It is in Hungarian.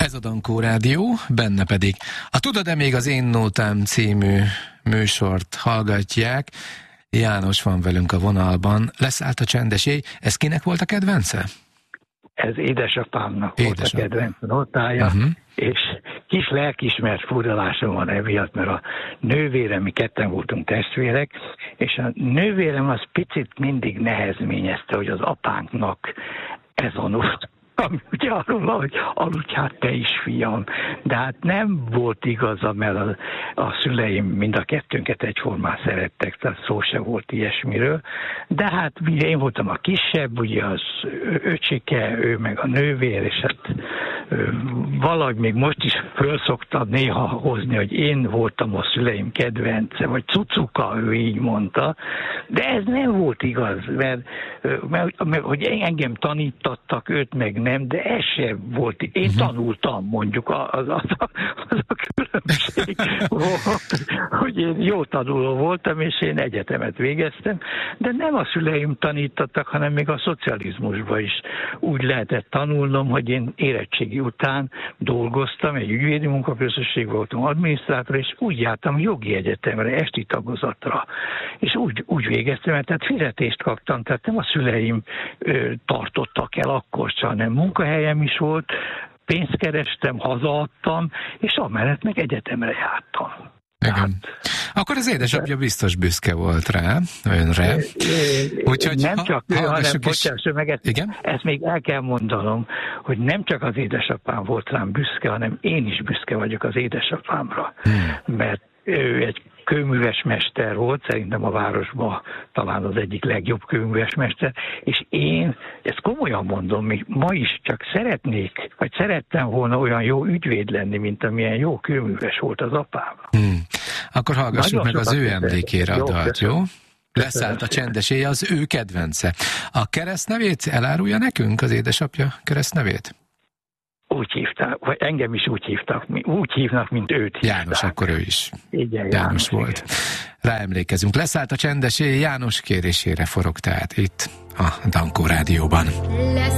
Ez a Dankó Rádió, benne pedig a Tudod-e még az Én Nótám című műsort hallgatják. János van velünk a vonalban. Leszállt a csendes éj. Ez kinek volt a kedvence? Ez édesapámnak volt a kedvenc nótája, és kis lelkiismert furdalásom van emiatt, mert a nővérem, mi ketten voltunk testvérek, és a nővérem az picit mindig nehezményezte, hogy az apánknak ez a nóta, ami ugye arról, hogy aludj hát te is, fiam. De hát nem volt igaza, mert a szüleim mind a kettőnket egyformán szerettek, tehát szó se volt ilyesmiről. De hát én voltam a kisebb, ugye az öcsike, ő meg a nővér, és hát valahogy még most is föl szoktam néha hozni, hogy én voltam a szüleim kedvence, vagy cucuka, ő így mondta. De ez nem volt igaz, mert hogy engem tanítattak, őt meg nem, de ez sem volt. Én tanultam, mondjuk, az a különbség volt, hogy én jó tanuló voltam, és én egyetemet végeztem, de nem a szüleim tanítottak, hanem még a szocializmusban is úgy lehetett tanulnom, hogy én érettségi után dolgoztam, egy ügyvédi munkaközösség voltam, adminisztrátor, és úgy jártam jogi egyetemre, esti tagozatra. És úgy végeztem, tehát fizetést kaptam, tehát nem a szüleim tartottak el akkor sem, hanem munkahelyem is volt, pénzt kerestem, hazaadtam, és amellett meg egyetemre jártam. Igen. Akkor az édesapja biztos büszke volt rá, önre. Úgyhogy nem csak ő, hanem bocsáss meg, igen? Ezt még el kell mondanom, hogy nem csak az édesapám volt rám büszke, hanem én is büszke vagyok az édesapámra. Mert ő egy kőműves mester volt, szerintem a városban talán az egyik legjobb kőműves mester, és én, ezt komolyan mondom, még ma is csak szeretnék, vagy szerettem volna olyan jó ügyvéd lenni, mint amilyen jó kőműves volt az apám. Akkor hallgassuk meg az ő emlékére a dalt, jó? Leszállt a csendes éj, az ő kedvence. A keresztnevét elárulja nekünk, az édesapja keresztnevét? Úgy hívták, vagy engem is úgy hívnak, mint őt hívták. János, akkor ő is. Igen, János volt. Igen. Ráemlékezünk. Leszállt a csendes éj, János kérésére forog tehát itt a Dankó Rádióban.